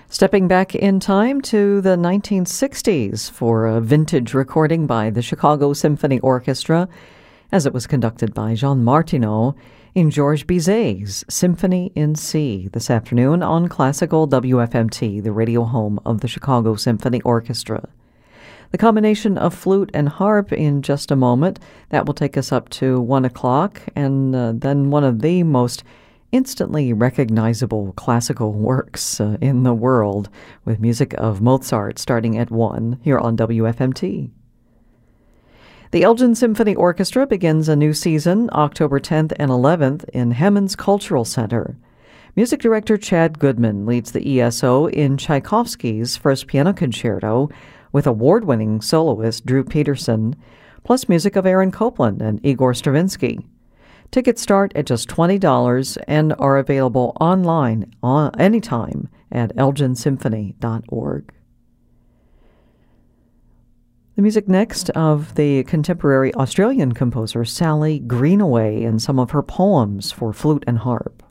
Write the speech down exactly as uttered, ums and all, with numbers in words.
Stepping back in time to the nineteen sixties for a vintage recording by the Chicago Symphony Orchestra, as it was conducted by Jean Martineau in Georges Bizet's Symphony in C this afternoon on Classical W F M T, the radio home of the Chicago Symphony Orchestra. The combination of flute and harp in just a moment. That will take us up to one o'clock, and uh, then one of the most instantly recognizable classical works uh, in the world, with music of Mozart starting at one here on W F M T. The Elgin Symphony Orchestra begins a new season October tenth and eleventh in Hammond's Cultural Center. Music director Chad Goodman leads the E S O in Tchaikovsky's First Piano Concerto with award-winning soloist Drew Peterson, plus music of Aaron Copland and Igor Stravinsky. Tickets start at just twenty dollars and are available online on anytime at elgin symphony dot org. The music next of the contemporary Australian composer Sally Greenaway and some of her poems for flute and harp.